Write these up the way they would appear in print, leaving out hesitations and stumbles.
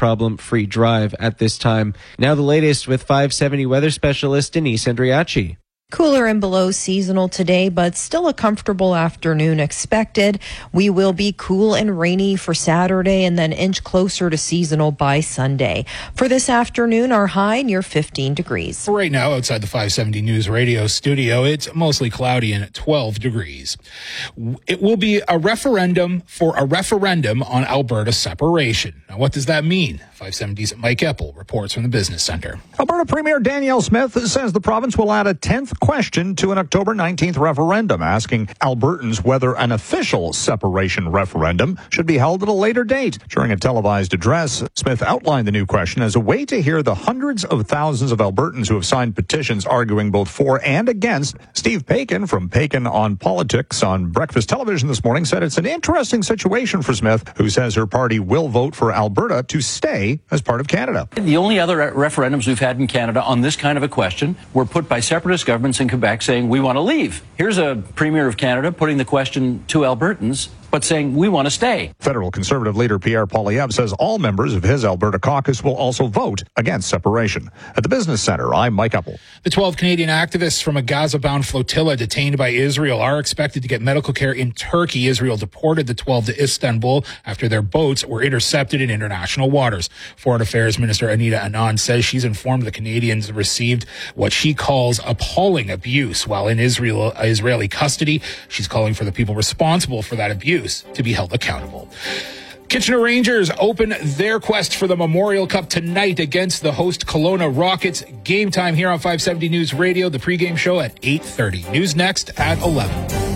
problem-free drive at this time. Now the latest with 570 weather specialist Denise Andriachi. Cooler and below seasonal today, but still a comfortable afternoon expected. We will be cool and rainy for Saturday and then inch closer to seasonal by Sunday. For this afternoon, our high near 15 degrees. Right now, outside the 570 News Radio studio, it's mostly cloudy and at 12 degrees. It will be a referendum on Alberta separation. Now, what does that mean? 570's Mike Eppel reports from the Business Center. Alberta Premier Danielle Smith says the province will add a 10th question to an October 19th referendum, asking Albertans whether an official separation referendum should be held at a later date. During a televised address, Smith outlined the new question as a way to hear the hundreds of thousands of Albertans who have signed petitions arguing both for and against. Steve Paikin from Paikin on Politics on Breakfast Television this morning said it's an interesting situation for Smith, who says her party will vote for Alberta to stay as part of Canada. The only other referendums we've had in Canada on this kind of a question were put by separatist governments in Quebec saying we want to leave. Here's a Premier of Canada putting the question to Albertans, but saying we want to stay. Federal Conservative leader Pierre Poilievre says all members of his Alberta caucus will also vote against separation. At the Business Center, I'm Mike Eppel. The 12 Canadian activists from a Gaza-bound flotilla detained by Israel are expected to get medical care in Turkey. Israel deported the 12 to Istanbul after their boats were intercepted in international waters. Foreign Affairs Minister Anita Anand says she's informed the Canadians received what she calls appalling abuse while in Israeli custody. She's calling for the people responsible for that abuse to be held accountable. Kitchener Rangers open their quest for the Memorial Cup tonight against the host Kelowna Rockets. Game time here on 570 News Radio, the pregame show at 8:30. News next at 11.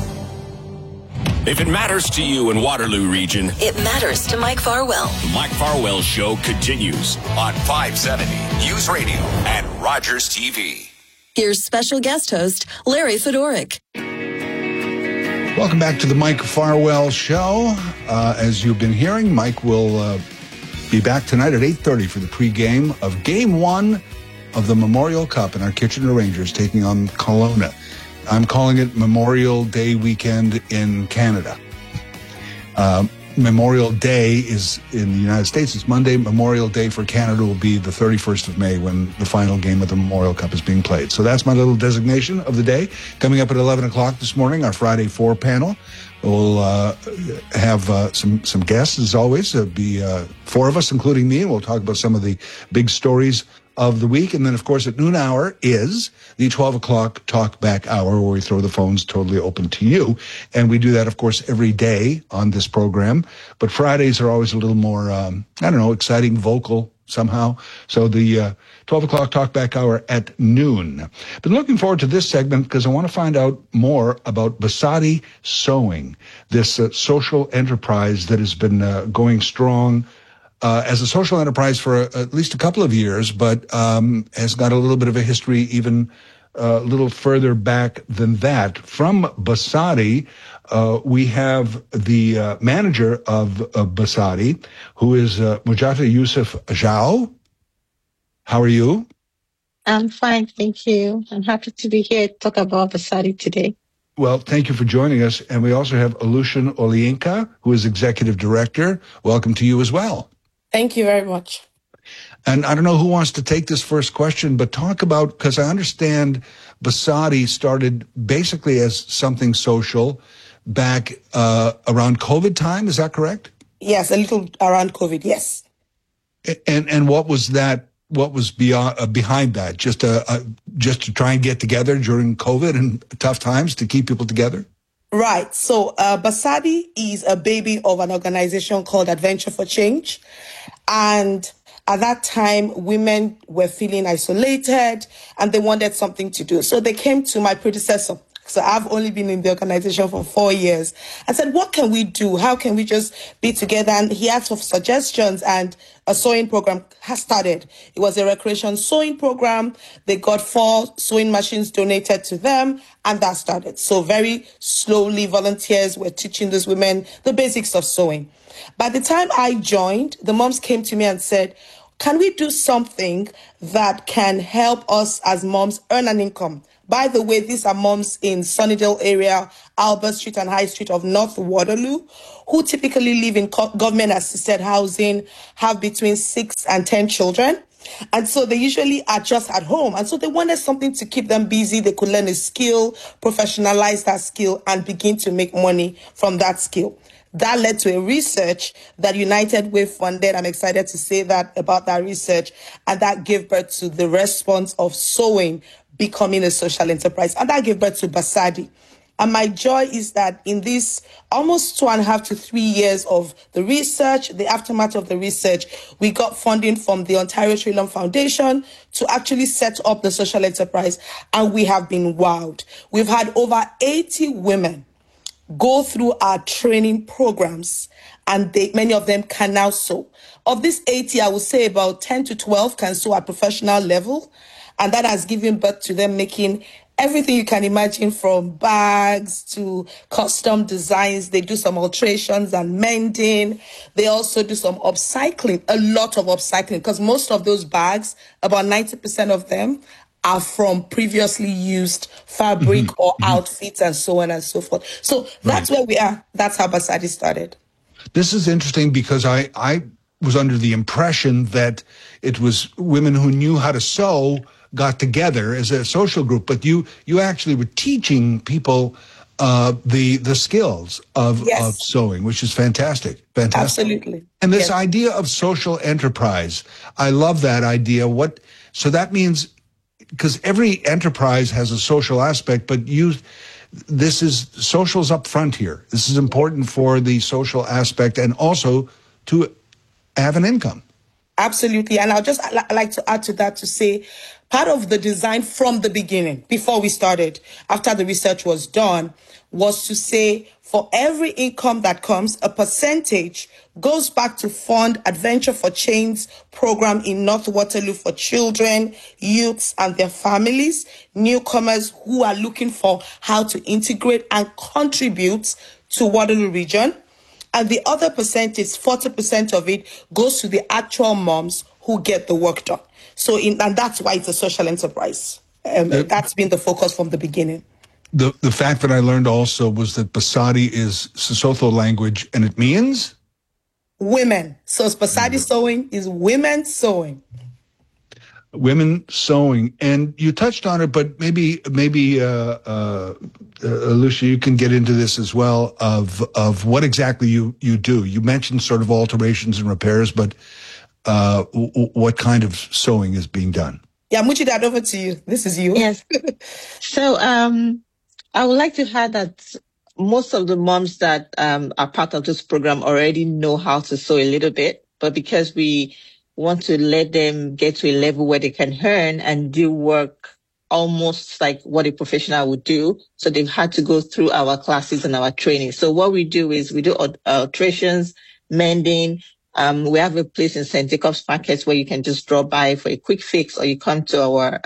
If it matters to you in Waterloo region, it matters to Mike Farwell. The Mike Farwell Show continues on 570 News Radio and Rogers TV. Here's special guest host Larry Fedoruk. Welcome back to the Mike Farwell Show. As you've been hearing, Mike will be back tonight at 8:30 for the pregame of Game 1 of the Memorial Cup, and our Kitchener Rangers taking on Kelowna. I'm calling it Memorial Day weekend in Canada. Memorial Day is in the United States. It's Monday. Memorial Day for Canada will be the 31st of May when the final game of the Memorial Cup is being played. So that's my little designation of the day. Coming up at 11 o'clock this morning, our Friday 4 panel. We'll have some guests, as always. There'll be 4 of us, including me, and we'll talk about some of the big stories of the week. And then, of course, at noon hour is the 12 o'clock Talk Back Hour, where we throw the phones totally open to you. And we do that, of course, every day on this program. But Fridays are always a little more, exciting, vocal somehow. So the 12 o'clock Talk Back Hour at noon. Been looking forward to this segment because I want to find out more about Basadi Sewing, this social enterprise that has been going strong as a social enterprise for at least a couple of years, but has got a little bit of a history even a little further back than that. From Basadi, we have the manager of Basadi, who is Mujata Yusuf Zhao. How are you? I'm fine, thank you. I'm happy to be here to talk about Basadi today. Well, thank you for joining us. And we also have Alushan Olienka, who is executive director. Welcome to you as well. Thank you very much. And I don't know who wants to take this first question, but talk about, because I understand Basadi started basically as something social back around COVID time. Is that correct? Yes, a little around COVID, yes. And what was that? What was behind that? Just to try and get together during COVID and tough times to keep people together? Right. So Basadi is a baby of an organization called Adventure for Change. And at that time, women were feeling isolated and they wanted something to do. So they came to my predecessor. So I've only been in the organization for 4 years. I said, what can we do? How can we just be together? And he asked for suggestions, and a sewing program has started. It was a recreation sewing program. They got 4 sewing machines donated to them, and that started. So very slowly, volunteers were teaching these women the basics of sewing. By the time I joined, the moms came to me and said, can we do something that can help us as moms earn an income? By the way, these are moms in Sunnydale area, Albert Street and High Street of North Waterloo, who typically live in government-assisted housing, have between 6 and 10 children. And so they usually are just at home. And so they wanted something to keep them busy. They could learn a skill, professionalize that skill, and begin to make money from that skill. That led to a research that United Way funded. I'm excited to say that about that research. And that gave birth to the response of sewing becoming a social enterprise. And that gave birth to Basadi. And my joy is that in this almost 2.5 to 3 years of the research, the aftermath of the research, we got funding from the Ontario Trillium Foundation to actually set up the social enterprise. And we have been wowed. We've had over 80 women go through our training programs, and many of them can now sew. Of these 80, I would say about 10 to 12 can sew at professional level. And that has given birth to them making everything you can imagine, from bags to custom designs. They do some alterations and mending. They also do some upcycling, a lot of upcycling, because most of those bags, about 90% of them, are from previously used fabric or outfits and so on and so forth. So that's where we are. That's how Basadi started. This is interesting because I was under the impression that it was women who knew how to sew got together as a social group, but you actually were teaching people the skills of sewing, which is fantastic. Absolutely. And this idea of social enterprise, I love that idea. So that means, because every enterprise has a social aspect, but social's up front here. This is important for the social aspect and also to have an income. Absolutely. And I'll just like to add to that to say, part of the design from the beginning, before we started, after the research was done, was to say, for every income that comes, a percentage goes back to fund Adventure for Change program in North Waterloo for children, youths, and their families, newcomers who are looking for how to integrate and contribute to Waterloo region. And the other percentage, 40% of it, goes to the actual moms who get the work done. So, and that's why it's a social enterprise. That's been the focus from the beginning. The fact that I learned also was that Basadi is Sesotho language, and it means? Women. So Basadi sewing is women sewing. Women sewing. And you touched on it, but maybe Lucia, you can get into this as well, of what exactly you do. You mentioned sort of alterations and repairs, but what kind of sewing is being done? Yeah, Muchi, that over to you. This is you. Yes. So I would like to add that most of the moms that are part of this program already know how to sew a little bit, but because we want to let them get to a level where they can earn and do work almost like what a professional would do. So they've had to go through our classes and our training. So what we do is we do alterations, mending. We have a place in St. Jacob's Market where you can just drop by for a quick fix, or you come to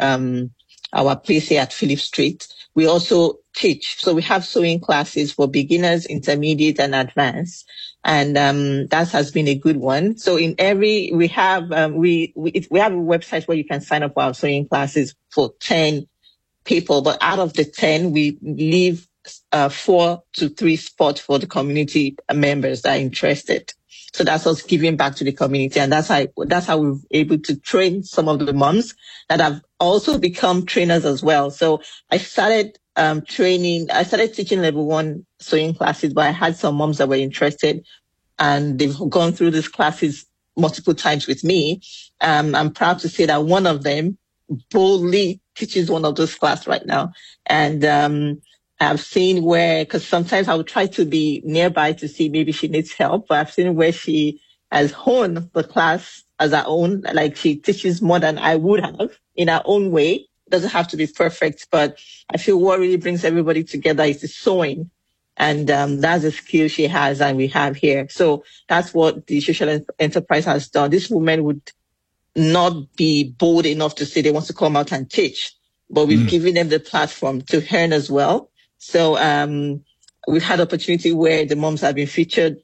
our place here at Phillip Street. We also teach. So we have sewing classes for beginners, intermediate, and advanced. And that has been a good one. So we have we have a website where you can sign up for our sewing classes for 10 people. But out of the 10, we leave 4 to 3 spots for the community members that are interested. So that's us giving back to the community. And that's how we're able to train some of the moms that have also become trainers as well. So I started teaching level 1 sewing classes, but I had some moms that were interested and they've gone through these classes multiple times with me. I'm proud to say that one of them boldly teaches one of those classes right now. And, I've seen where, because sometimes I would try to be nearby to see maybe she needs help, but I've seen where she has honed the class as her own, like she teaches more than I would have in her own way. It doesn't have to be perfect, but I feel what really brings everybody together is the sewing. And that's a skill she has and we have here. So that's what the social enterprise has done. This woman would not be bold enough to say they want to come out and teach, but we've given them the platform to earn as well. So we've had opportunity where the moms have been featured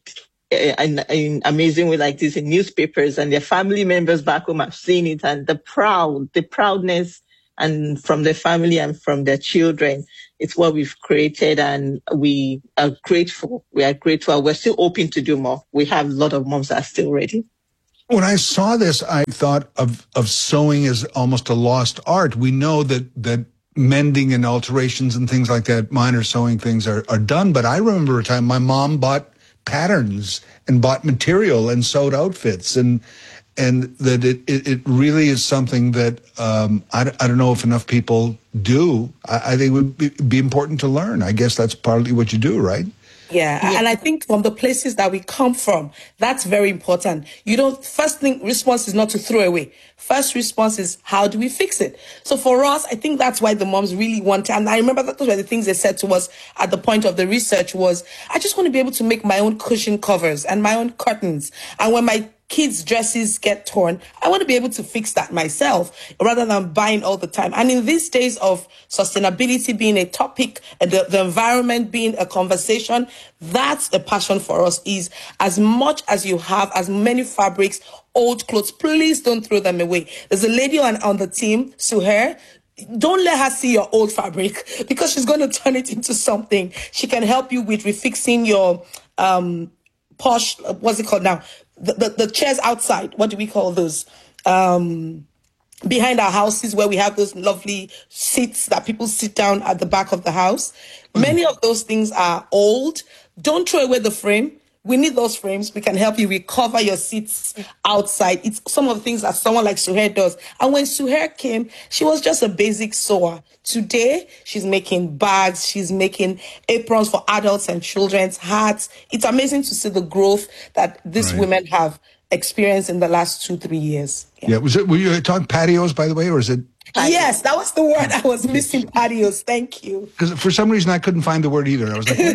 in amazing way like this in newspapers, and their family members back home have seen it, and the proudness, and from their family and from their children, it's what we've created, and we are grateful. We're still open to do more. We have a lot of moms that are still ready. When I saw this, I thought of sewing as almost a lost art. We know that mending and alterations and things like that, minor sewing things are done. But I remember a time my mom bought patterns and bought material and sewed outfits, and that it really is something that I don't know if enough people do. I think it would be important to learn. I guess that's partly what you do, right? Yeah, and I think from the places that we come from, that's very important. First response is not to throw away. First response is, how do we fix it? So for us, I think that's why the moms really want to, and I remember that those were the things they said to us at the point of the research was, I just want to be able to make my own cushion covers and my own curtains. And when my kids' dresses get torn, I want to be able to fix that myself rather than buying all the time. And in these days of sustainability being a topic, and the environment being a conversation, that's a passion for us. Is as much as you have, as many fabrics, old clothes, please don't throw them away. There's a lady on the team, Suher. Don't let her see your old fabric, because she's going to turn it into something. She can help you with refixing your posh, what's it called now? The chairs outside, what do we call those? Behind our houses, where we have those lovely seats that people sit down at the back of the house. Many of those things are old. Don't throw away the frame. We need those frames. We can help you recover your seats outside. It's some of the things that someone like Suher does. And when Suher came, she was just a basic sewer. Today, she's making bags. She's making aprons for adults and children's hats. It's amazing to see the growth that these women have experienced in the last 2-3 years. Yeah. Were you talking patios, by the way, or is it? Yes, that was the word I was missing, patios. Thank you. Because for some reason I couldn't find the word either. I was like,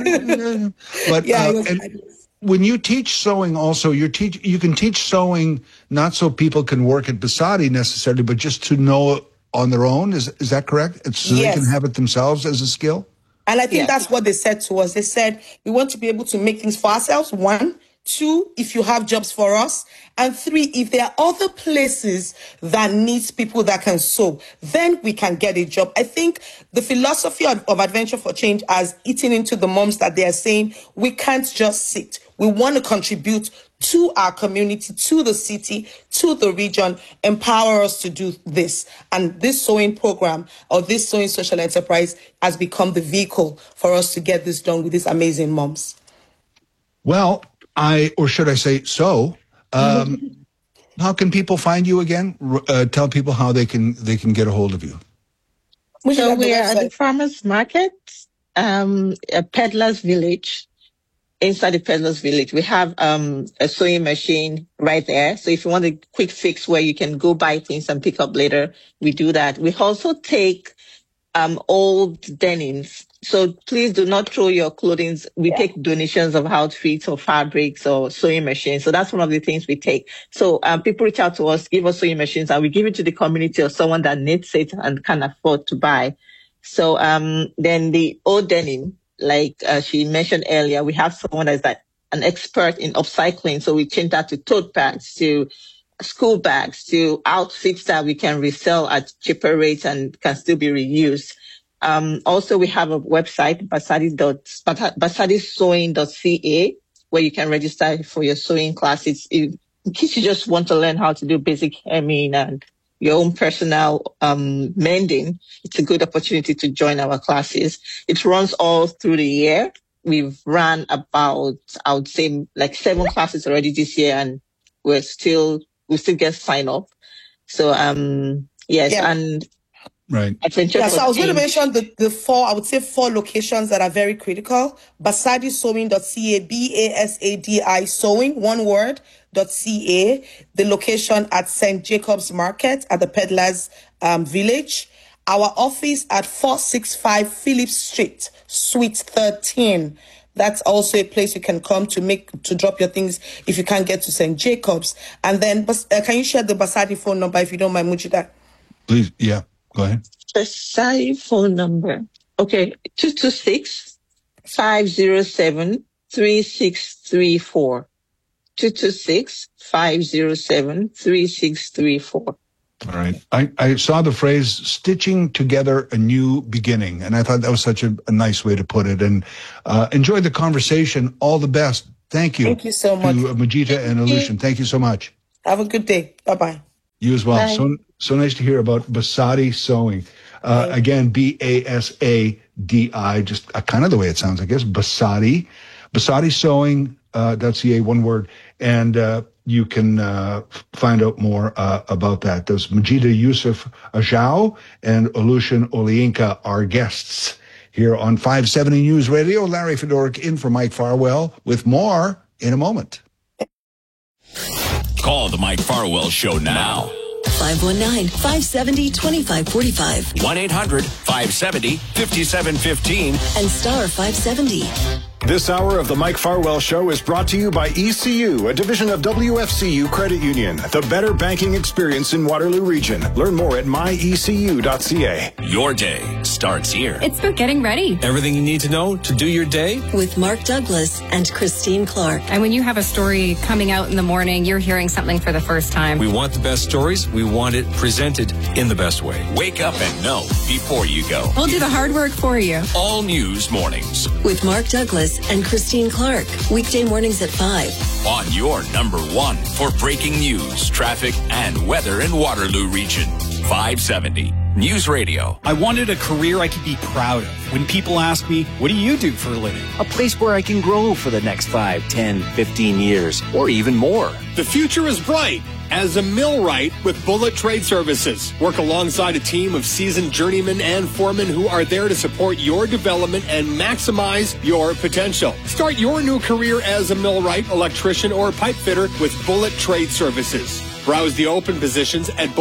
but yeah, it was patios. When you teach sewing, also you can teach sewing not so people can work at Basadi necessarily, but just to know it on their own. Is that correct? So yes. They can have it themselves as a skill. And I think that's what they said to us. They said we want to be able to make things for ourselves. 1, 2, if you have jobs for us, and 3, if there are other places that needs people that can sew, then we can get a job. I think the philosophy of Adventure for Change has eaten into the moms that they are saying we can't just sit. We want to contribute to our community, to the city, to the region, empower us to do this. And this sewing program, or this sewing social enterprise, has become the vehicle for us to get this done with these amazing moms. Well, or should I say so, how can people find you again? Tell people how they can get a hold of you. So we are at the farmers market, Peddler's Village. Inside the Peddler's Village, we have a sewing machine right there. So if you want a quick fix where you can go buy things and pick up later, we do that. We also take old denims. So please do not throw your clothing. We take donations of outfits or fabrics or sewing machines. So that's one of the things we take. So people reach out to us, give us sewing machines, and we give it to the community or someone that needs it and can afford to buy. So then the old denim, like she mentioned earlier, we have someone that's an expert in upcycling. So we change that to tote bags, to school bags, to outfits that we can resell at cheaper rates and can still be reused. Also, we have a website, basadisewing.ca, where you can register for your sewing classes. In case you just want to learn how to do basic hemming and your own personal mending, it's a good opportunity to join our classes. It runs all through the year. We've run about, I would say, like 7 classes already this year, and we still get sign up. So, yes, and right. Yeah, so I was going to mention the 4 locations that are very critical. Basadisewing.ca, BASADI sewing, one word, .ca. The location at St. Jacob's Market at the Peddler's Village. Our office at 465 Phillips Street, Suite 13. That's also a place you can come to drop your things if you can't get to St. Jacob's. And then, can you share the Basadi phone number if you don't mind, Mujida? Please, yeah. Go ahead. The Basadi phone number. Okay, 226-507-3634. 226-507-3634. All right. I saw the phrase stitching together a new beginning, and I thought that was such a nice way to put it. And enjoyed the conversation. All the best. Thank you. Thank you so much. To Mujita and Aleutian. Thank you so much. Have a good day. Bye-bye. You as well. Bye. So nice to hear about Basadi Sewing. Again, BASADI, just kind of the way it sounds, I guess. Basadi Sewing.ca, one word. And you can find out more about that. Those Majida Yusuf Ajao and Aleutian Olienka are guests here on 570 News Radio. Larry Fedoruk in for Mike Farwell with more in a moment. Call the Mike Farwell Show now. 519-570-2545. 1-800-570-5715. And star 570. This hour of the Mike Farwell Show is brought to you by ECU, a division of WFCU Credit Union, the better banking experience in Waterloo Region. Learn more at myecu.ca. Your day starts here. It's about getting ready. Everything you need to know to do your day. With Mark Douglas and Christine Clark. And when you have a story coming out in the morning, you're hearing something for the first time. We want the best stories. We want it presented in the best way. Wake up and know before you go. We'll do the hard work for you. All News Mornings. With Mark Douglas and Christine Clark. Weekday mornings at 5. On your number one for breaking news, traffic, and weather in Waterloo Region. 570 News Radio. I wanted a career I could be proud of. When people ask me, what do you do for a living? A place where I can grow for the next 5, 10, 15 years, or even more. The future is bright. As a millwright with Bullet Trade Services. Work alongside a team of seasoned journeymen and foremen who are there to support your development and maximize your potential. Start your new career as a millwright, electrician, or pipe fitter with Bullet Trade Services. Browse the open positions at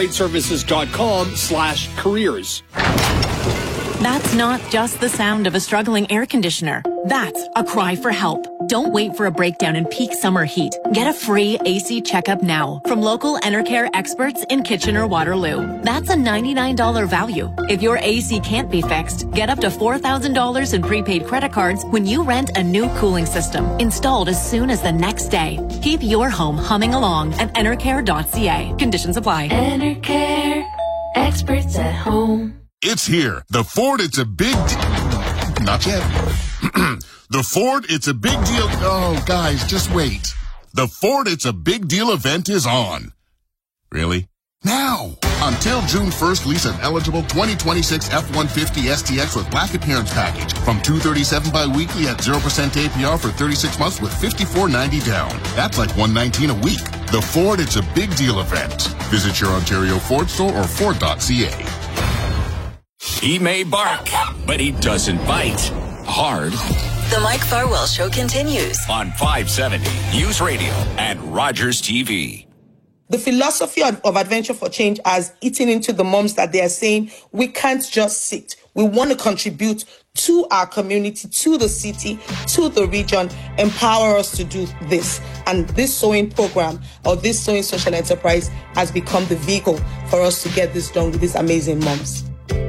bullettradeservices.com/careers. That's not just the sound of a struggling air conditioner. That's a cry for help. Don't wait for a breakdown in peak summer heat. Get a free AC checkup now from local Enercare experts in Kitchener-Waterloo. That's a $99 value. If your AC can't be fixed, get up to $4,000 in prepaid credit cards when you rent a new cooling system, installed as soon as the next day. Keep your home humming along at Enercare.ca. Conditions apply. Enercare, experts at home. It's here. The Ford, it's a big not yet. The Ford, it's a big deal. Oh, guys, just wait. The Ford, it's a big deal event is on. Really? Now! Until June 1st, lease an eligible 2026 F-150 STX with black appearance package from $237 bi-weekly at 0% APR for 36 months with $54.90 down. That's like $119 a week. The Ford, it's a big deal event. Visit your Ontario Ford store or Ford.ca. He may bark, but he doesn't bite. Hard. The Mike Farwell Show continues on 570 News Radio and Rogers TV. The philosophy of Adventure for Change has eaten into the moms that they are saying, we can't just sit. We want to contribute to our community, to the city, to the region, empower us to do this. And this sewing program or this sewing social enterprise has become the vehicle for us to get this done with these amazing moms.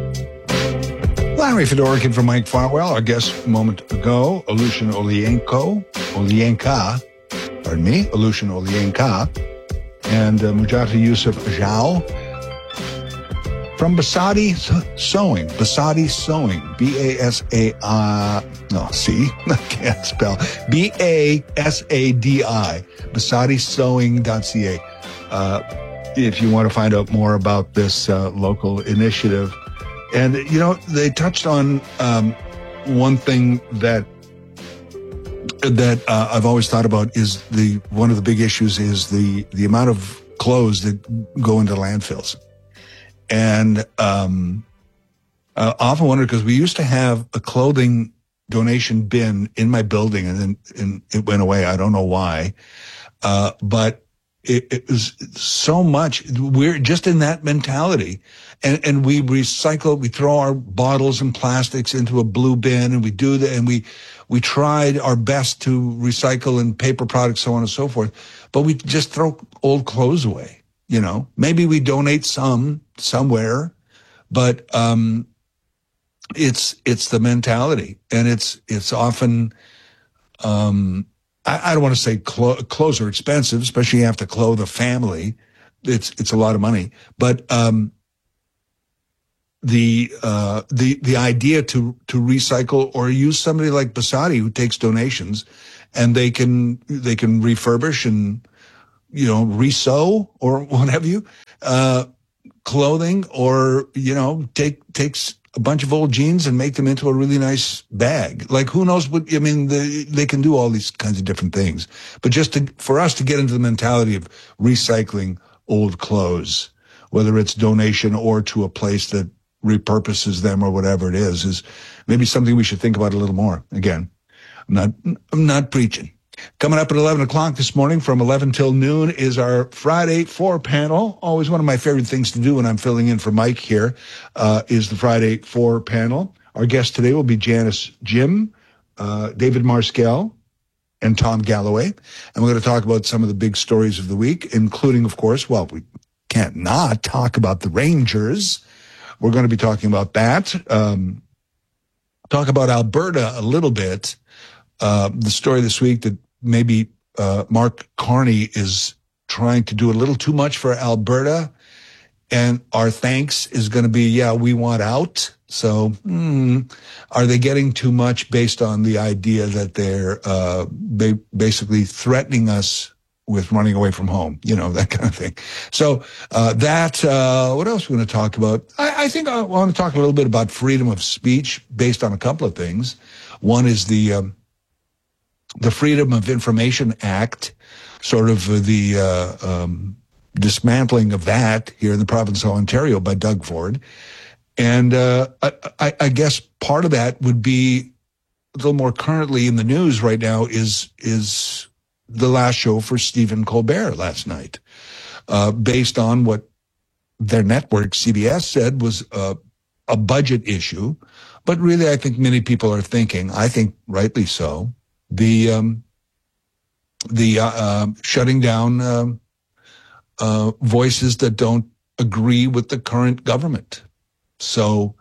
Larry Fedoruk in for Mike Farwell. Our guest a moment ago, Aleutian Olienka, and Mujata Yusuf Ajao from Basadi Sewing. Basadi Sewing. I can't spell. BASADI. BasadiSewing.ca. If you want to find out more about this local initiative. And, you know, they touched on one thing that I've always thought about is one of the big issues is the amount of clothes that go into landfills. And I often wonder, because we used to have a clothing donation bin in my building, and then it went away. I don't know why. But it was so much. We're just in that mentality. And we recycle, we throw our bottles and plastics into a blue bin, and we do that, and we tried our best to recycle and paper products, so on and so forth. But we just throw old clothes away, you know. Maybe we donate somewhere, but it's the mentality. And it's often I don't want to say clothes are expensive, especially you have to clothe a family. It's a lot of money, but the idea to recycle or use somebody like Basadi who takes donations, and they can refurbish and resew or what have you, clothing, or takes a bunch of old jeans and make them into a really nice bag. Like, who knows what, they can do all these kinds of different things. But just for us to get into the mentality of recycling old clothes, whether it's donation or to a place that repurposes them or whatever it is maybe something we should think about a little more. Again, I'm not preaching. Coming up at 11 o'clock this morning from 11 till noon is our Friday 4 panel. Always one of my favorite things to do when I'm filling in for Mike here, is the Friday 4 panel. Our guest today will be Janice Jim, David Marskell, and Tom Galloway. And we're going to talk about some of the big stories of the week, including, of course, we can't not talk about the Rangers. We're going to be talking about that. Talk about Alberta a little bit. The story this week that maybe Mark Carney is trying to do a little too much for Alberta, and our thanks is going to be, we want out. So are they getting too much based on the idea that they're basically threatening us with running away from home, that kind of thing. So what else are we going to talk about? I think I want to talk a little bit about freedom of speech based on a couple of things. One is the Freedom of Information Act, sort of the dismantling of that here in the province of Ontario by Doug Ford. And I guess part of that would be a little more currently in the news right now is the last show for Stephen Colbert last night, based on what their network, CBS, said was a budget issue. But really, I think many people are thinking, I think rightly so, the shutting down voices that don't agree with the current government. So,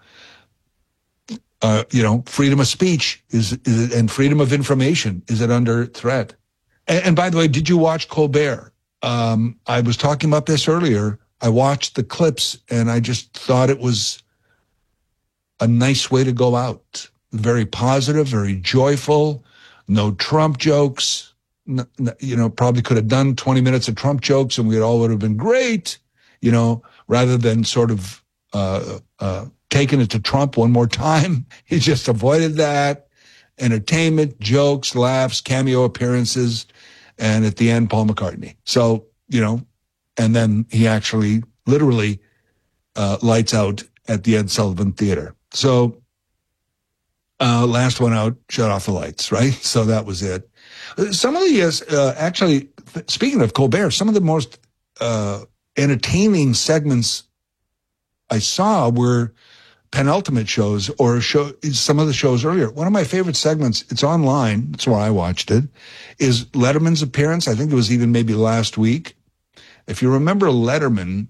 freedom of speech and freedom of information, is it under threat? And by the way, did you watch Colbert? I was talking about this earlier. I watched the clips and I just thought it was a nice way to go out. Very positive, very joyful. No Trump jokes. Probably could have done 20 minutes of Trump jokes and we all would have been great, rather than sort of taking it to Trump one more time. He just avoided that. Entertainment, jokes, laughs, cameo appearances, and at the end, Paul McCartney. So, and then he actually literally lights out at the Ed Sullivan Theater. So, last one out, shut off the lights, right? So that was it. Some of the, actually, speaking of Colbert, some of the most entertaining segments I saw were penultimate shows or some of the shows earlier. One of my favorite segments, it's online, that's where I watched it, is Letterman's appearance. I think it was even maybe last week. If you remember Letterman,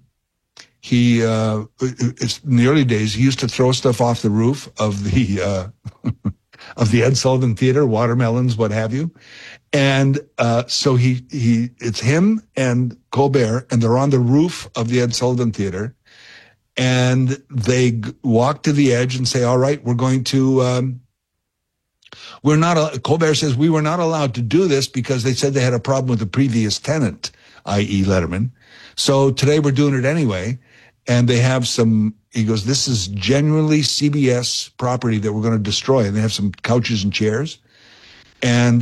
it's in the early days, he used to throw stuff off the roof of the of the Ed Sullivan Theater, watermelons, what have you. And so it's him and Colbert, and they're on the roof of the Ed Sullivan Theater, and they walk to the edge and say, all right, we're going to, Colbert says, we were not allowed to do this because they said they had a problem with the previous tenant, i.e. Letterman. So today we're doing it anyway. And they have he goes, this is genuinely CBS property that we're going to destroy. And they have some couches and chairs. And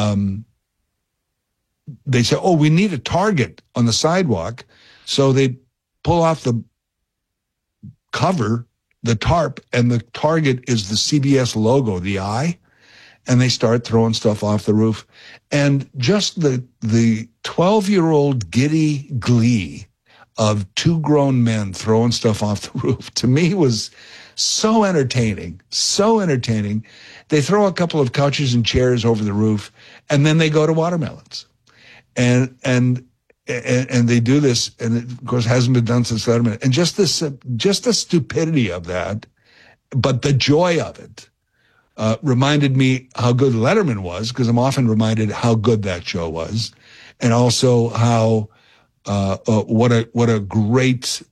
they say, we need a target on the sidewalk. So they pull off the cover, the tarp, and the target is the CBS logo, the eye. And they start throwing stuff off the roof. And just the 12-year-old giddy glee of two grown men throwing stuff off the roof, to me, was so entertaining, so entertaining. They throw a couple of couches and chairs over the roof, and then they go to watermelons. And they do this, and it, of course, hasn't been done since Letterman. And just the stupidity of that, but the joy of it reminded me how good Letterman was, because I'm often reminded how good that show was, and also how what a great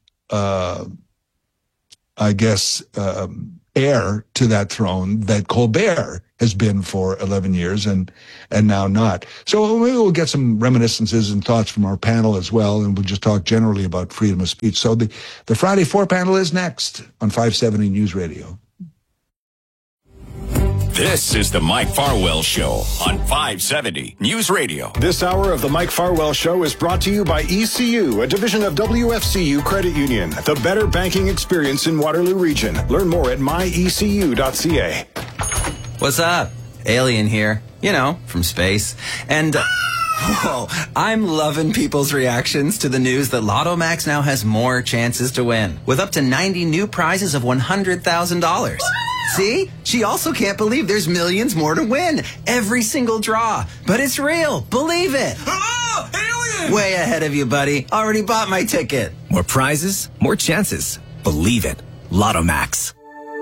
heir to that throne that Colbert has been for 11 years and now not. So maybe we'll get some reminiscences and thoughts from our panel as well, and we'll just talk generally about freedom of speech. So the Friday 4 panel is next on 570 News Radio. This is the Mike Farwell Show on 570 News Radio. This hour of the Mike Farwell Show is brought to you by ECU, a division of WFCU Credit Union, the better banking experience in Waterloo Region. Learn more at myecu.ca. What's up? Alien here. You know, from space. And, whoa, I'm loving people's reactions to the news that Lotto Max now has more chances to win, with up to 90 new prizes of $100,000. See? She also can't believe there's millions more to win. Every single draw. But it's real. Believe it. Oh, alien! Way ahead of you, buddy. Already bought my ticket. More prizes, more chances. Believe it. Lotto Max.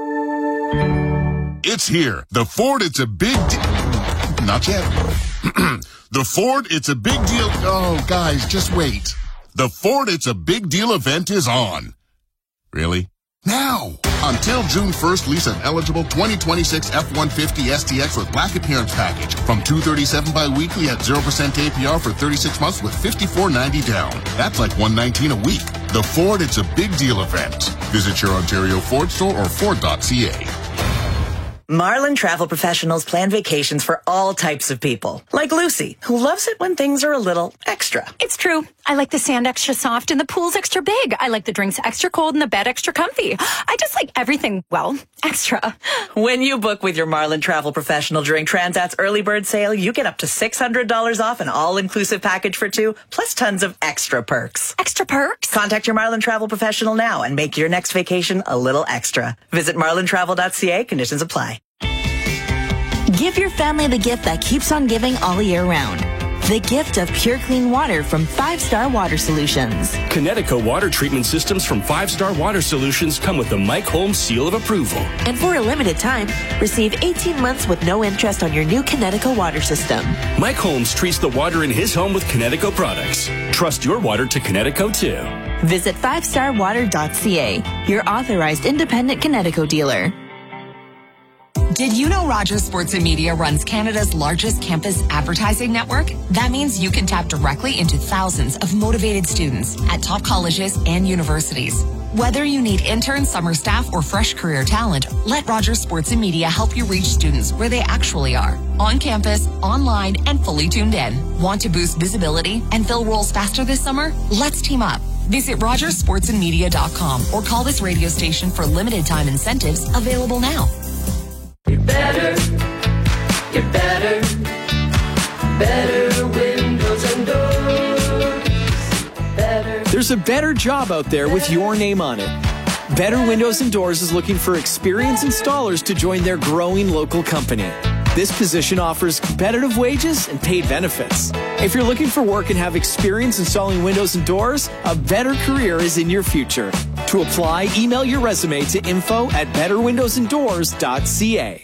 It's here. The Ford It's a Big Deal. Not yet. The Ford It's a Big Deal. Oh, guys, just wait. The Ford It's a Big Deal event is on. Really? Now! Until June 1st, lease an eligible 2026 F-150 STX with Black Appearance Package from $237 bi-weekly at 0% APR for 36 months with $54.90 down. That's like $119 a week. The Ford It's a Big Deal event. Visit your Ontario Ford store or Ford.ca. Marlin Travel Professionals plan vacations for all types of people. Like Lucy, who loves it when things are a little extra. It's true. I like the sand extra soft and the pool's extra big. I like the drinks extra cold and the bed extra comfy. I just like everything, well, extra. When you book with your Marlin Travel Professional during Transat's early bird sale, you get up to $600 off an all-inclusive package for two, plus tons of extra perks. Extra perks? Contact your Marlin Travel Professional now and make your next vacation a little extra. Visit marlintravel.ca. Conditions apply. Give your family the gift that keeps on giving all year round. The gift of pure clean water from 5-Star Water Solutions. Connecticut water treatment systems from 5-Star Water Solutions come with the Mike Holmes seal of approval. And for a limited time, receive 18 months with no interest on your new Connecticut water system. Mike Holmes treats the water in his home with Connecticut products. Trust your water to Connecticut too. Visit 5starwater.ca, your authorized independent Connecticut dealer. Did you know Rogers Sports and Media runs Canada's largest campus advertising network? That means you can tap directly into thousands of motivated students at top colleges and universities. Whether you need interns, summer staff, or fresh career talent, let Rogers Sports and Media help you reach students where they actually are. On campus, online, and fully tuned in. Want to boost visibility and fill roles faster this summer? Let's team up. Visit RogersSportsandMedia.com or call this radio station for limited time incentives available now. You're better windows and doors. There's a better job out there with your name on it. Better Windows and Doors is looking for experienced installers to join their growing local company. This position offers competitive wages and paid benefits. If you're looking for work and have experience installing windows and doors, a better career is in your future. To apply, email your resume to info@betterwindowsanddoors.ca.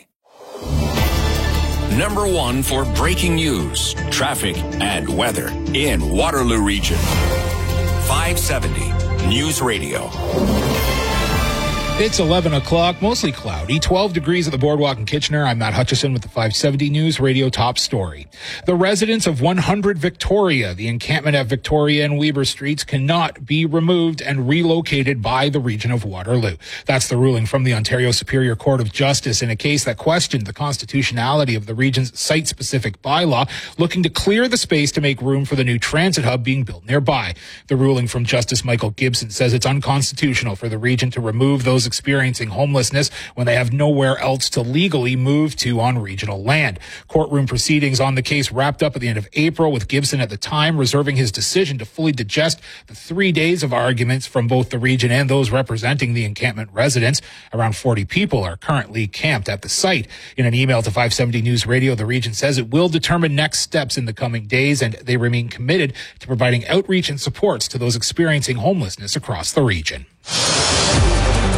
Number 1 for breaking news, traffic, and weather in Waterloo Region. 570 News Radio. It's 11 o'clock, mostly cloudy, 12 degrees at the Boardwalk in Kitchener. I'm Matt Hutchison with the 570 News Radio top story. The residents of 100 Victoria, the encampment at Victoria and Weber Streets, cannot be removed and relocated by the region of Waterloo. That's the ruling from the Ontario Superior Court of Justice in a case that questioned the constitutionality of the region's site-specific bylaw, looking to clear the space to make room for the new transit hub being built nearby. The ruling from Justice Michael Gibson says it's unconstitutional for the region to remove those experiencing homelessness when they have nowhere else to legally move to on regional land. Courtroom proceedings on the case wrapped up at the end of April, with Gibson at the time reserving his decision to fully digest the 3 days of arguments from both the region and those representing the encampment residents. Around 40 people are currently camped at the site. In an email to 570 News Radio, the region says it will determine next steps in the coming days, and they remain committed to providing outreach and supports to those experiencing homelessness across the region.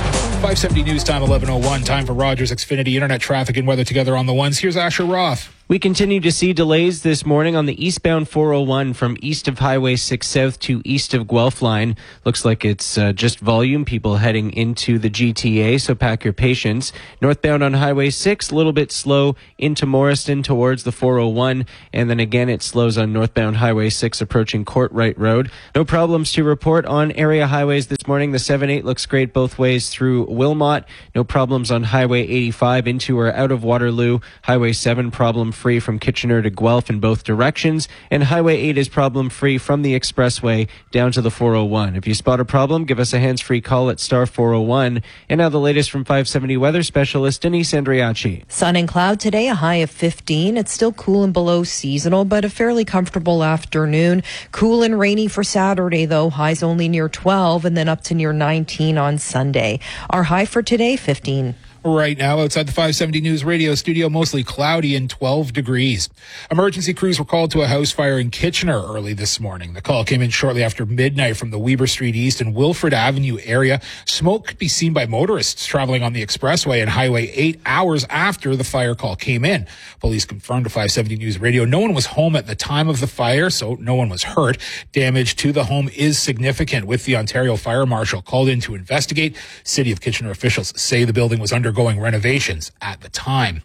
570 News Time, 11:01. Time for Rogers Xfinity Internet traffic and weather together on the ones. Here's Asher Roth. We continue to see delays this morning on the eastbound 401 from east of Highway 6 South to east of Guelph line. Looks like it's just volume, people heading into the GTA, so pack your patience. Northbound on Highway 6, a little bit slow into Morriston towards the 401, and then again it slows on northbound Highway 6 approaching Courtright Road. No problems to report on area highways this morning. The 7-8 looks great both ways through Wilmot. No problems on Highway 85 into or out of Waterloo. Highway 7 problem-free from Kitchener to Guelph in both directions. And Highway 8 is problem-free from the expressway down to the 401. If you spot a problem, give us a hands-free call at star 401. And now the latest from 570 weather specialist Denise Andriachi. Sun and cloud today, a high of 15. It's still cool and below seasonal, but a fairly comfortable afternoon. Cool and rainy for Saturday, though. Highs only near 12 and then up to near 19 on Sunday. Our high for today, 15. Right now, outside the 570 News Radio studio, mostly cloudy and 12 degrees. Emergency crews were called to a house fire in Kitchener early this morning. The call came in shortly after midnight from the Weber Street East and Wilfrid Avenue area. Smoke could be seen by motorists traveling on the expressway and Highway 8 hours after the fire call came in. Police confirmed to 570 News Radio no one was home at the time of the fire, so no one was hurt. Damage to the home is significant, with the Ontario Fire Marshal called in to investigate. City of Kitchener officials say the building was undergoing renovations at the time.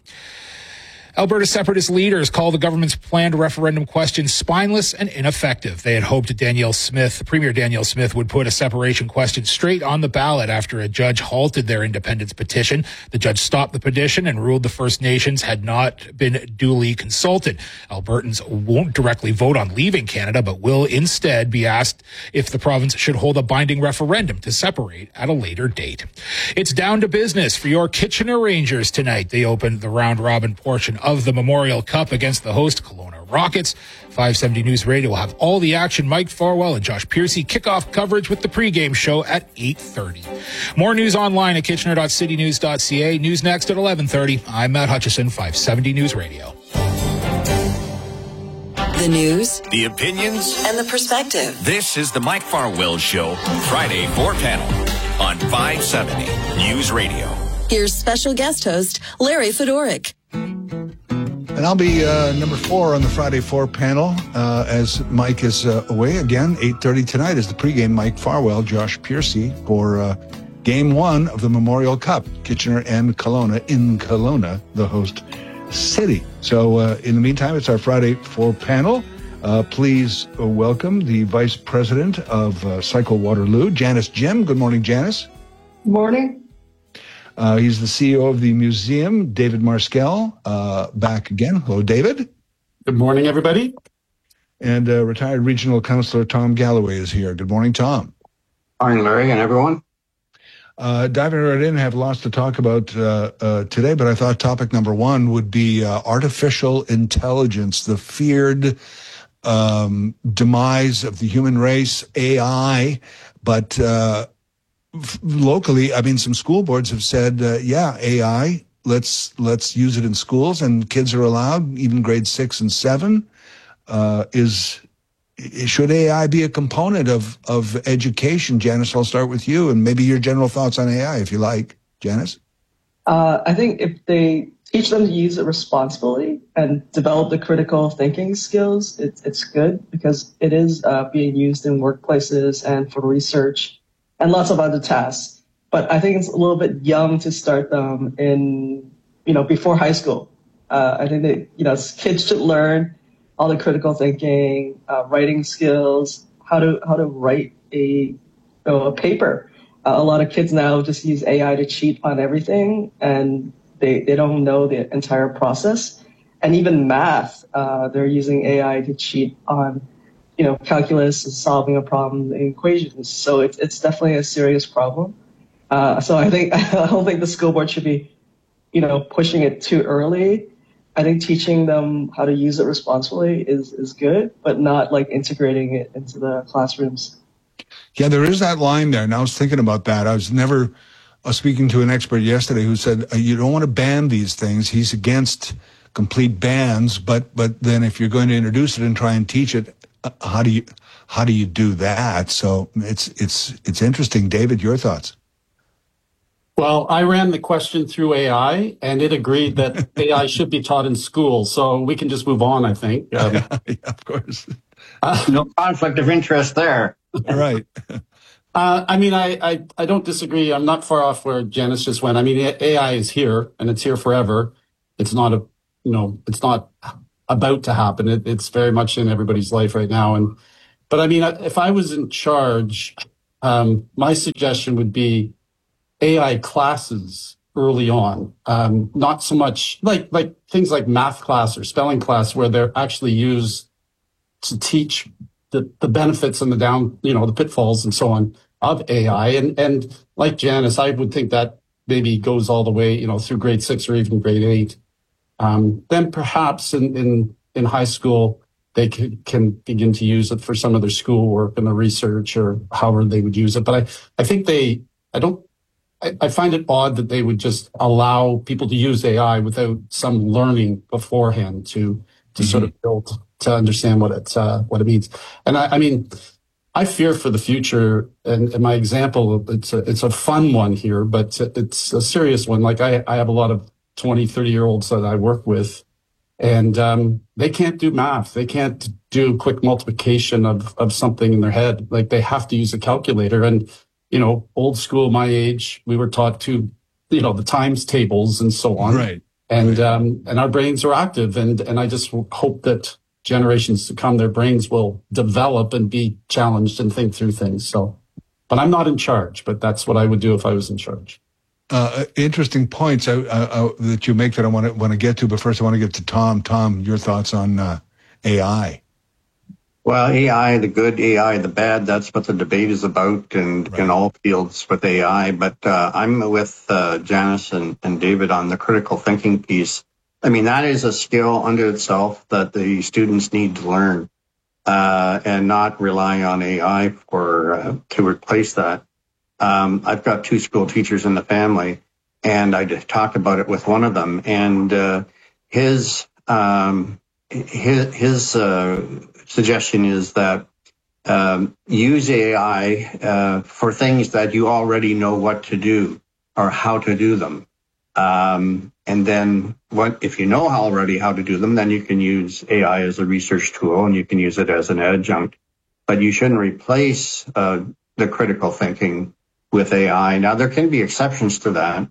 Alberta separatist leaders call the government's planned referendum question spineless and ineffective. They had hoped Premier Danielle Smith would put a separation question straight on the ballot after a judge halted their independence petition. The judge stopped the petition and ruled the First Nations had not been duly consulted. Albertans won't directly vote on leaving Canada, but will instead be asked if the province should hold a binding referendum to separate at a later date. It's down to business for your Kitchener Rangers tonight. They opened the round-robin portion of the Memorial Cup against the host Kelowna Rockets. 570 News Radio will have all the action. Mike Farwell and Josh Piercy kick off coverage with the pregame show at 8:30. More news online at kitchener.citynews.ca. News next at 11:30. I'm Matt Hutchison, 570 News Radio. The news, the opinions, and the perspective. This is the Mike Farwell Show, Friday 4 panel on 570 News Radio. Here's special guest host Larry Fedoruk. And I'll be number 4 on the Friday 4 panel as Mike is away again. 8:30 tonight is the pregame. Mike Farwell, Josh Piercy for Game 1 of the Memorial Cup. Kitchener and Kelowna in Kelowna, the host city. So in the meantime, it's our Friday 4 panel. Please welcome the Vice President of Cycle Waterloo, Janice Jim. Good morning, Janice. Good morning. He's the CEO of the museum, David Marskell, back again. Hello, David. Good morning, everybody. And retired regional councillor Tom Galloway is here. Good morning, Tom. Morning, Larry, and everyone. Diving right in, I have lots to talk about today, but I thought topic number 1 would be artificial intelligence, the feared demise of the human race, AI, but locally, I mean, some school boards have said, AI, let's use it in schools, and kids are allowed, even grades 6 and 7. Should AI be a component of education? Janice, I'll start with you, and maybe your general thoughts on AI, if you like. Janice? I think if they teach them to use it responsibly and develop the critical thinking skills, it's good, because it is being used in workplaces and for research and lots of other tasks. But I think it's a little bit young to start them before high school. I think that, kids should learn all the critical thinking, writing skills, how to write a paper. A lot of kids now just use AI to cheat on everything, and they don't know the entire process. And even math, they're using AI to cheat on calculus and solving a problem in equations. So it's definitely a serious problem. So I don't think the school board should be, pushing it too early. I think teaching them how to use it responsibly is good, but not like integrating it into the classrooms. Yeah, there is that line there. And I was thinking about that. I was speaking to an expert yesterday who said, you don't want to ban these things. He's against complete bans, but then if you're going to introduce it and try and teach it, how do you do that? So it's interesting. David, your thoughts? Well, I ran the question through AI, and it agreed that AI should be taught in school. So we can just move on, I think. Yeah, of course. No conflict of interest there. Right. I mean, I don't disagree. I'm not far off where Janice just went. I mean, AI is here, and it's here forever. It's not it's not about to happen. It's very much in everybody's life right now. But I mean, if I was in charge, my suggestion would be AI classes early on. Not so much like things like math class or spelling class where they're actually used to teach the benefits and the pitfalls and so on of AI. And like Janice, I would think that maybe goes all the way, through grade 6 or even grade 8. Then perhaps in high school, they can begin to use it for some of their schoolwork and the research or however they would use it. But I think I find it odd that they would just allow people to use AI without some learning beforehand to sort of build to understand what it means. And I mean, I fear for the future. And my example, it's a fun one here, but it's a serious one. Like I have a lot of 20, 30-year-olds that I work with, and they can't do math. They can't do quick multiplication of something in their head. Like they have to use a calculator. And old school, my age, we were taught to, the times tables and so on. Right. And our brains are active. And I just hope that generations to come, their brains will develop and be challenged and think through things. So, but I'm not in charge, but that's what I would do if I was in charge. Interesting points that you make that I want to get to. But first I want to get to Tom. Tom, your thoughts on AI. Well, AI, the good, AI, the bad, that's what the debate is about in all fields with AI. But I'm with Janice and David on the critical thinking piece. I mean, that is a skill unto itself that the students need to learn and not rely on AI to replace that. I've got 2 school teachers in the family, and I just talked about it with one of them. And his suggestion is that use AI for things that you already know what to do or how to do them. And then if you know already how to do them, then you can use AI as a research tool and you can use it as an adjunct. But you shouldn't replace the critical thinking with AI. Now, there can be exceptions to that.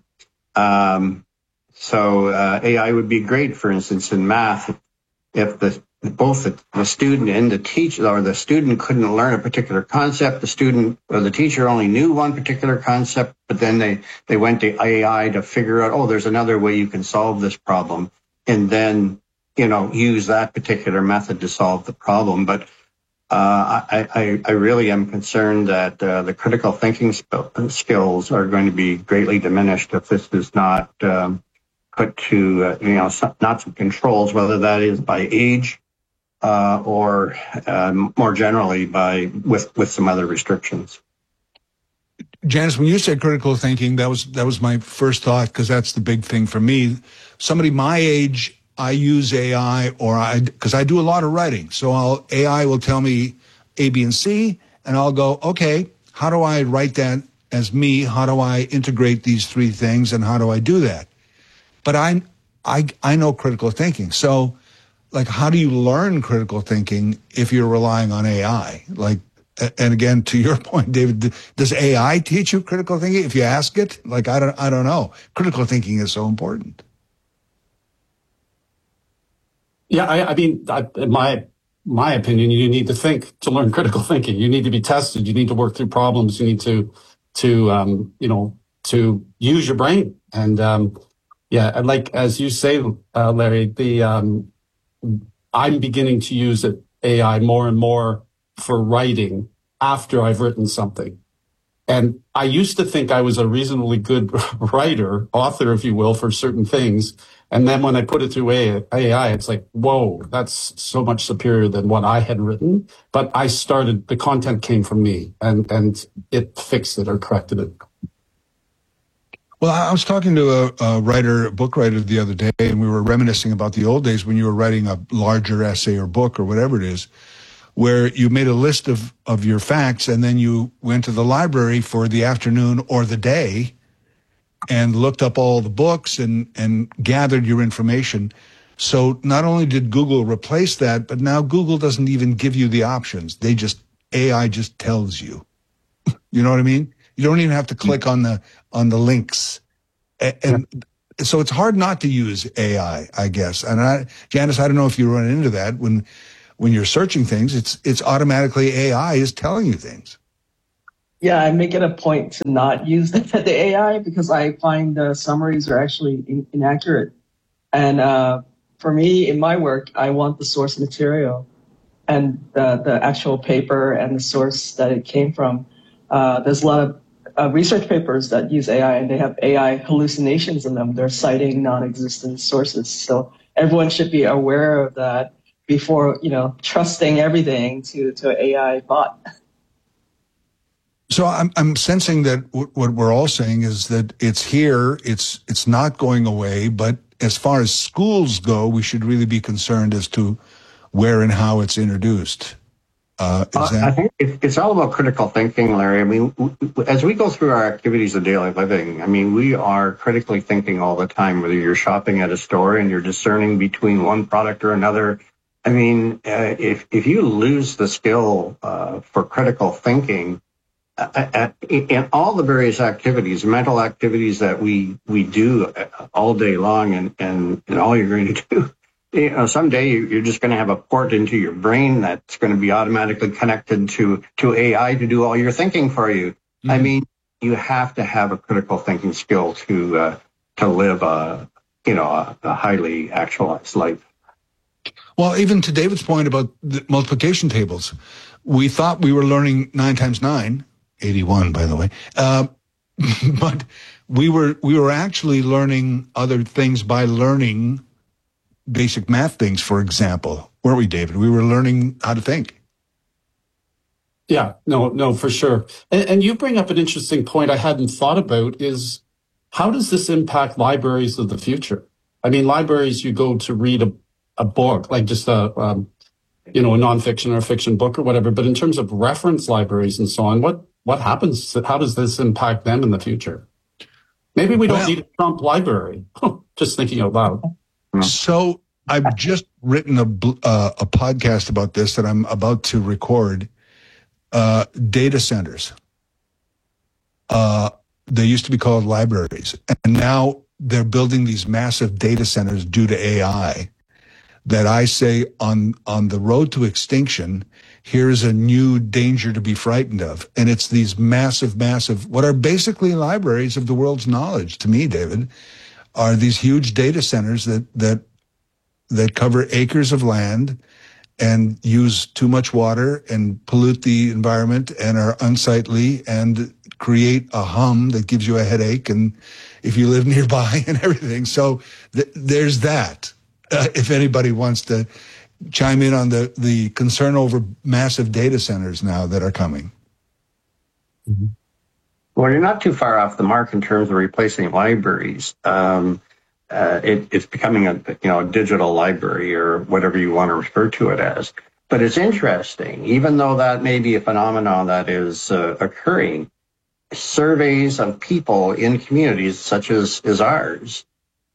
So AI would be great, for instance, in math, if both the student and the teacher, or the student couldn't learn a particular concept, the student or the teacher only knew one particular concept, but then they went to AI to figure out, there's another way you can solve this problem, and then, use that particular method to solve the problem. But I really am concerned that the critical thinking skills are going to be greatly diminished if this is not put to, not some controls, whether that is by age, or more generally with some other restrictions. Janice, when you said critical thinking, that was my first thought, because that's the big thing for me. Somebody my age, I use AI, because I do a lot of writing. So AI will tell me A, B, and C, and I'll go, okay, how do I write that as me? How do I integrate these 3 things, and how do I do that? But I know critical thinking. So, like, how do you learn critical thinking if you're relying on AI? Like, and again, to your point, David, does AI teach you critical thinking if you ask it? Like, I don't know. Critical thinking is so important. Yeah, I mean, in my opinion, you need to think to learn critical thinking. You need to be tested. You need to work through problems. You need to use your brain. And yeah, like as you say, Larry, I'm beginning to use AI more and more for writing after I've written something. And I used to think I was a reasonably good writer, author, if you will, for certain things. And then when I put it through AI, it's like, whoa, that's so much superior than what I had written. But the content came from me, and it fixed it or corrected it. Well, I was talking to a book writer the other day, and we were reminiscing about the old days when you were writing a larger essay or book or whatever it is, where you made a list of your facts, and then you went to the library for the afternoon or the day and looked up all the books and gathered your information. So not only did Google replace that, but now Google doesn't even give you the options. AI just tells you. You know what I mean? You don't even have to click on the links. And so it's hard not to use AI, I guess. And Janice, I don't know if you run into that when you're searching things, it's automatically AI is telling you things. Yeah, I make it a point to not use the AI because I find the summaries are actually inaccurate. And for me, in my work, I want the source material and the actual paper and the source that it came from. There's a lot of research papers that use AI, and they have AI hallucinations in them. They're citing non-existent sources. So everyone should be aware of that before, trusting everything to an AI bot. So I'm sensing that what we're all saying is that it's here, it's not going away, but as far as schools go, we should really be concerned as to where and how it's introduced. I think it's all about critical thinking, Larry. I mean, as we go through our activities of daily living, I mean, we are critically thinking all the time, whether you're shopping at a store and you're discerning between one product or another. I mean, if you lose the skill for critical thinking, in all the various activities, mental activities that we do all day long, and all you're going to do, someday you're just going to have a port into your brain that's going to be automatically connected to AI to do all your thinking for you. Mm-hmm. I mean, you have to have a critical thinking skill to live a highly actualized life. Well, even to David's point about the multiplication tables, we thought we were learning 9 times 9. 81, by the way. But we were actually learning other things by learning basic math things, for example. Weren't we, David? We were learning how to think. Yeah, no, for sure. And you bring up an interesting point I hadn't thought about is how does this impact libraries of the future? I mean, libraries, you go to read a book, like just a nonfiction or a fiction book or whatever. But in terms of reference libraries and so on, what happens? How does this impact them in the future? Maybe we don't need a Trump library. Just thinking out loud. So I've just written a podcast about this that I'm about to record. Data centers. They used to be called libraries, and now they're building these massive data centers due to AI. That I say on the road to extinction, here's a new danger to be frightened of. And it's these massive, what are basically libraries of the world's knowledge, to me, David, are these huge data centers that cover acres of land and use too much water and pollute the environment and are unsightly and create a hum that gives you a headache and if you live nearby and everything. So there's that. If anybody wants to chime in on the concern over massive data centers now that are coming. Mm-hmm. Well, you're not too far off the mark in terms of replacing libraries. It's becoming a digital library or whatever you want to refer to it as. But it's interesting, even though that may be a phenomenon that is occurring, surveys of people in communities such as ours,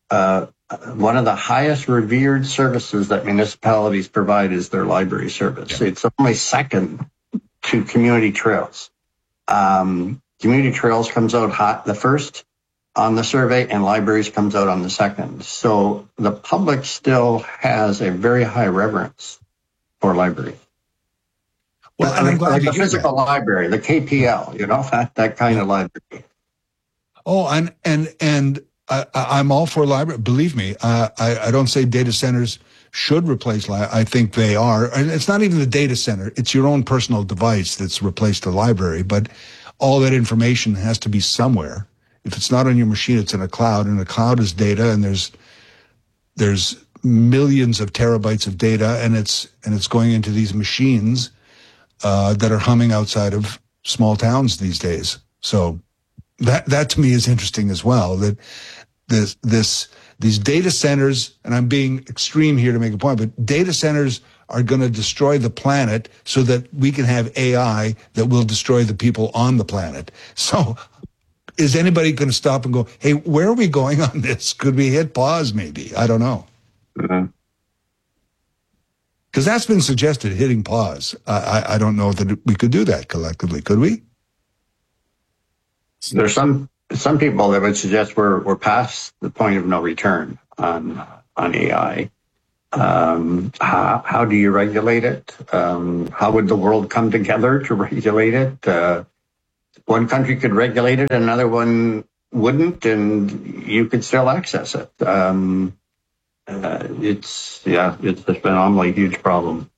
one of the highest revered services that municipalities provide is their library service. Yeah. It's only second to community trails. Community trails comes out hot the first on the survey, and libraries comes out on the second. So the public still has a very high reverence for libraries. Well, and I'm glad like a physical library, the KPL, that kind of library. Oh, and I'm all for library. Believe me, I don't say data centers should replace I think they are. And it's not even the data center. It's your own personal device that's replaced the library. But all that information has to be somewhere. If it's not on your machine, it's in a cloud, and the cloud is data, and there's millions of terabytes of data, and it's going into these machines that are humming outside of small towns these days. So that to me is interesting as well. That these data centers, and I'm being extreme here to make a point, but data centers are going to destroy the planet so that we can have AI that will destroy the people on the planet. So is anybody going to stop and go, hey, where are we going on this? Could we hit pause maybe? I don't know. Because that's been suggested, hitting pause. I don't know that we could do that collectively. Could we? There's some people that would suggest we're past the point of no return on AI. How do you regulate it? How would the world come together to regulate it? One country could regulate it, another one wouldn't, and you could still access it. It's a phenomenally huge problem.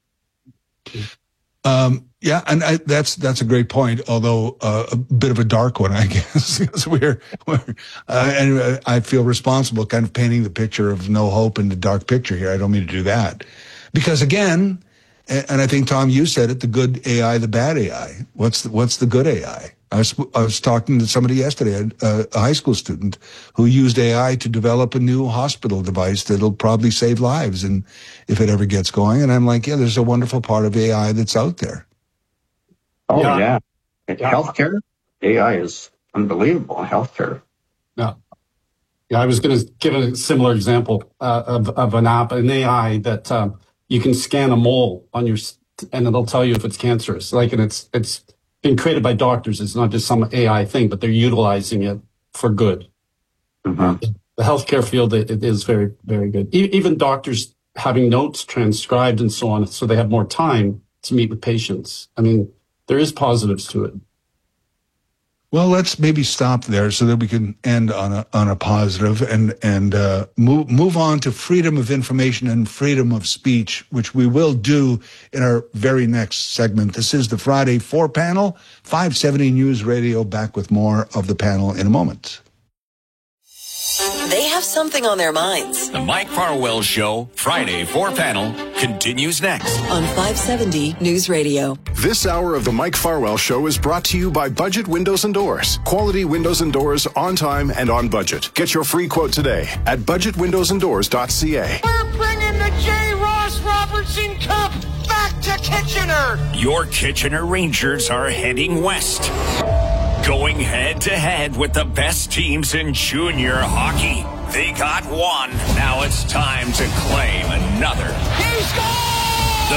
Yeah, and that's a great point, although a bit of a dark one, I guess. Because and I feel responsible kind of painting the picture of no hope in the dark picture here. I don't mean to do that. Because again, and I think, Tom, you said it, the good AI, the bad AI. What's the good AI? I was talking to somebody yesterday, a high school student, who used AI to develop a new hospital device that'll probably save lives, and if it ever gets going. And I'm like, yeah, there's a wonderful part of AI that's out there. Oh, yeah. Healthcare, AI is unbelievable. Healthcare. Yeah. Yeah, I was going to give a similar example of an app, an AI that you can scan a mole on your, and it'll tell you if it's cancerous. And it's been created by doctors. It's not just some AI thing, but they're utilizing it for good. The healthcare field, it is very, very good. Even doctors having notes transcribed and so on, so they have more time to meet with patients. I mean, there is positives to it. Well, let's maybe stop there so that we can end on a positive and move on to freedom of information and freedom of speech, which we will do in our very next segment. This is the Friday 4 panel, 570 News Radio. Back with more of the panel in a moment. They have something on their minds. The Mike Farwell Show, Friday 4 panel, continues next on 570 News Radio. This hour of the Mike Farwell Show is brought to you by Budget Windows and Doors. Quality windows and doors on time and on budget. Get your free quote today at budgetwindowsanddoors.ca. We're bringing the J. Ross Robertson Cup back to Kitchener. Your Kitchener Rangers are heading west, going head-to-head with the best teams in junior hockey. They got one. Now it's time to claim another. He scored! The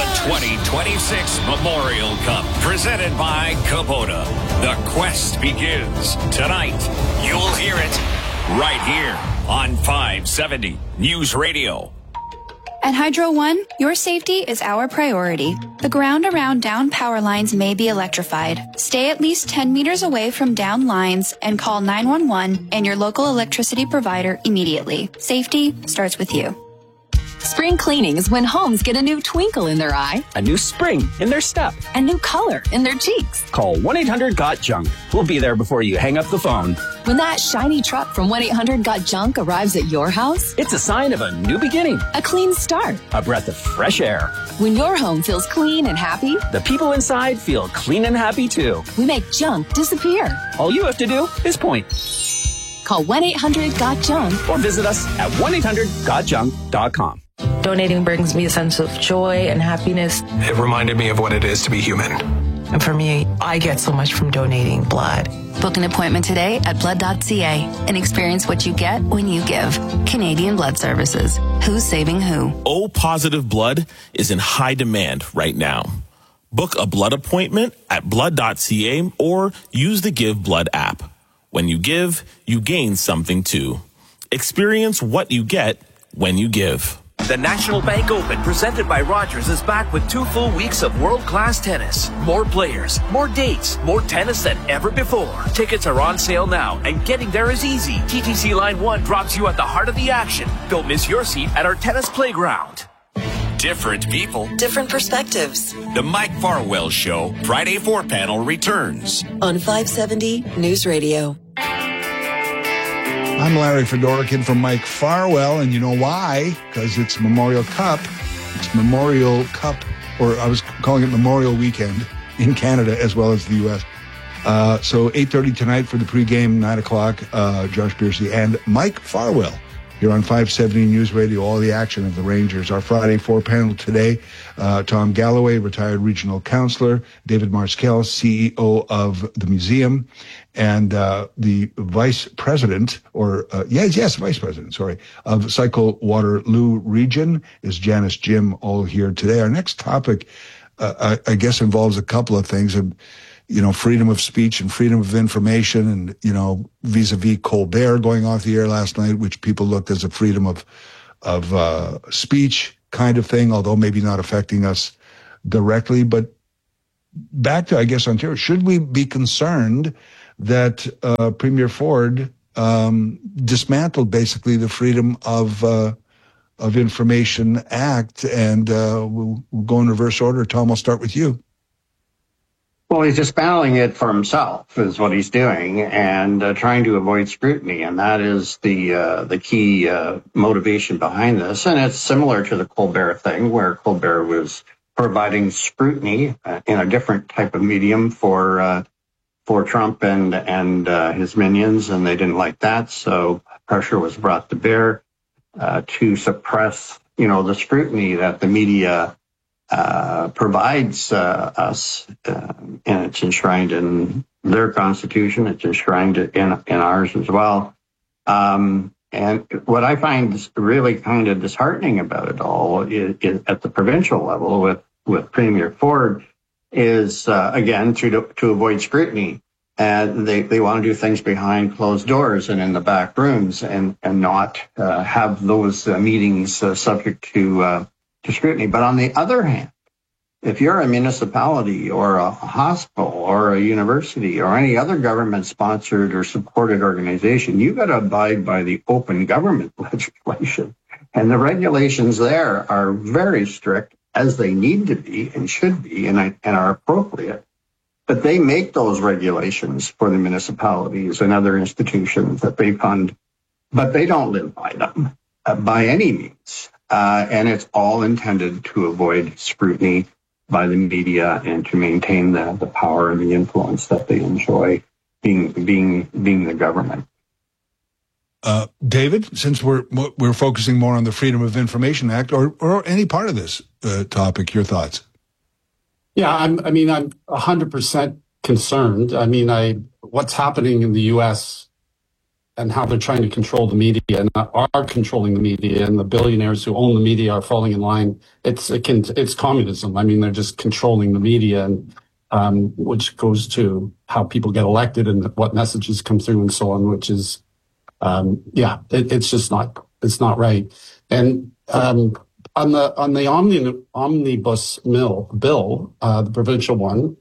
2026 Memorial Cup, presented by Kubota. The quest begins tonight. You'll hear it right here on 570 News Radio. At Hydro One, your safety is our priority. The ground around down power lines may be electrified. Stay at least 10 meters away from down lines and call 911 and your local electricity provider immediately. Safety starts with you. Spring cleaning is when homes get a new twinkle in their eye, a new spring in their step, a new color in their cheeks. Call 1-800-GOT-JUNK. We'll be there before you hang up the phone. When that shiny truck from 1-800-GOT-JUNK arrives at your house, it's a sign of a new beginning, a clean start, a breath of fresh air. When your home feels clean and happy, the people inside feel clean and happy too. We make junk disappear. All you have to do is point. Call 1-800-GOT-JUNK or visit us at 1-800-GOT-JUNK.com. Donating brings me a sense of joy and happiness. It reminded me of what it is to be human. And for me, I get so much from donating blood. Book an appointment today at blood.ca and experience what you get when you give. Canadian Blood Services. Who's saving who? O-positive blood is in high demand right now. Book a blood appointment at blood.ca or use the Give Blood app. When you give, you gain something too. Experience what you get when you give. The National Bank Open, presented by Rogers, is back with 2 full weeks of world-class tennis. More players, more dates, more tennis than ever before. Tickets are on sale now, and getting there is easy. TTC Line 1 drops you at the heart of the action. Don't miss your seat at our tennis playground. Different people, different perspectives. The Mike Farwell Show, Friday 4 panel returns on 570 News Radio. I'm Larry Fedorkin from Mike Farwell, and you know why? Because it's Memorial Cup. It's Memorial Cup, or I was calling it Memorial Weekend in Canada as well as the U.S. So 8:30 tonight for the pregame, 9 o'clock, Josh Piercy and Mike Farwell here on 570 News Radio, all the action of the Rangers. Our Friday 4 panel today, Tom Galloway, retired regional councillor, David Marskell, CEO of the museum, and the vice president, vice president, sorry, of Cycle Waterloo Region is Janice Jim, all here today. Our next topic, I guess, involves a couple of things. Freedom of speech and freedom of information, and, vis-a-vis Colbert going off the air last night, which people looked as a freedom of speech kind of thing, although maybe not affecting us directly. But back to, I guess, Ontario, should we be concerned that Premier Ford dismantled basically the Freedom of Information Act? And we'll go in reverse order. Tom, I'll start with you. Well, he's dismantling it for himself is what he's doing, and trying to avoid scrutiny. And that is the key motivation behind this. And it's similar to the Colbert thing, where Colbert was providing scrutiny in a different type of medium for Trump and his minions, and they didn't like that. So pressure was brought to bear to suppress, the scrutiny that the media provides us, and it's enshrined in their constitution. It's enshrined in ours as well. And what I find really kind of disheartening about it all is at the provincial level with Premier Ford is, again, to avoid scrutiny. And they want to do things behind closed doors and in the back rooms, and not have those meetings subject to scrutiny. But on the other hand, if you're a municipality or a hospital or a university or any other government-sponsored or supported organization, you got to abide by the open government legislation. And the regulations there are very strict, as they need to be and should be, and are appropriate. But they make those regulations for the municipalities and other institutions that they fund, but they don't live by them by any means. And it's all intended to avoid scrutiny by the media and to maintain the power and the influence that they enjoy being the government. David, since we're focusing more on the Freedom of Information Act or any part of this topic, your thoughts? Yeah, I'm 100% concerned. What's happening in the U.S. and how they're trying to control the media and are controlling the media, and the billionaires who own the media are falling in line. It's communism. They're just controlling the media, and which goes to how people get elected and what messages come through and so on, which is, it's just not right. And on the omnibus bill, the provincial one,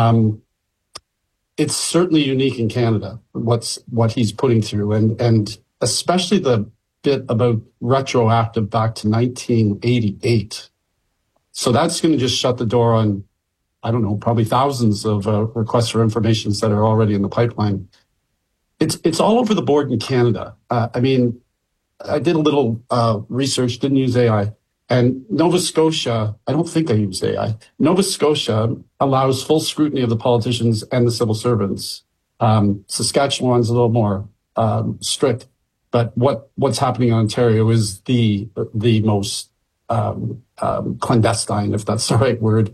it's certainly unique in Canada, what he's putting through, and especially the bit about retroactive back to 1988. So that's going to just shut the door on, I don't know, probably thousands of requests for information that are already in the pipeline. It's all over the board in Canada. I did a little research, didn't use AI. And Nova Scotia, I don't think I use AI. Nova Scotia allows full scrutiny of the politicians and the civil servants. Saskatchewan's a little more strict, but what's happening in Ontario is the most clandestine, if that's the right word.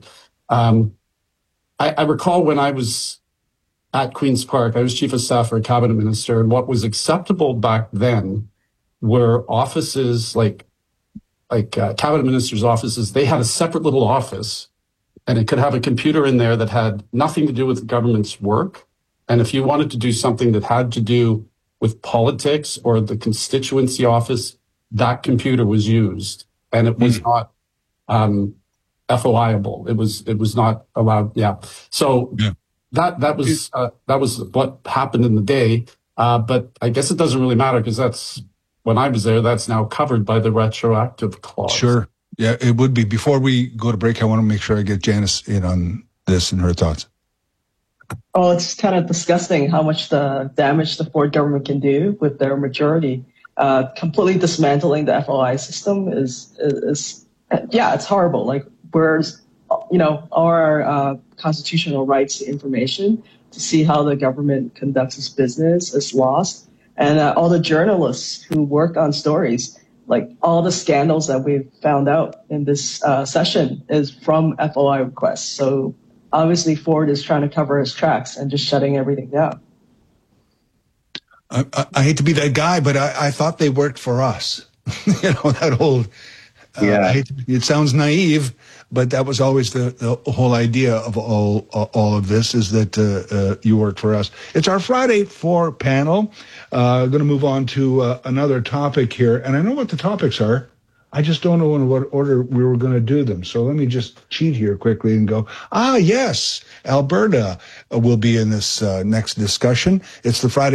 I recall when I was at Queen's Park, I was chief of staff for a cabinet minister, and what was acceptable back then were offices like cabinet ministers' offices. They had a separate little office, and it could have a computer in there that had nothing to do with the government's work. And if you wanted to do something that had to do with politics or the constituency office, that computer was used, and it was not FOIable. It was not allowed. Yeah. So that was what happened in the day. But I guess it doesn't really matter, because when I was there, that's now covered by the retroactive clause. Sure. Yeah, it would be. Before we go to break, I want to make sure I get Janice in on this and her thoughts. Oh, it's kind of disgusting how much the damage the Ford government can do with their majority. Completely dismantling the FOI system is it's horrible. Like, whereas, our constitutional rights to information, to see how the government conducts its business, is lost. And all the journalists who work on stories, like all the scandals that we've found out in this session is from FOI requests. So obviously Ford is trying to cover his tracks and just shutting everything down. I hate to be that guy, but I thought they worked for us. That old, it sounds naive, but that was always the whole idea of all of this, is that you work for us. It's our Friday 4 panel. Going to move on to another topic here. And I know what the topics are. I just don't know in what order we were going to do them. So let me just cheat here quickly and go, yes, Alberta will be in this next discussion. It's the Friday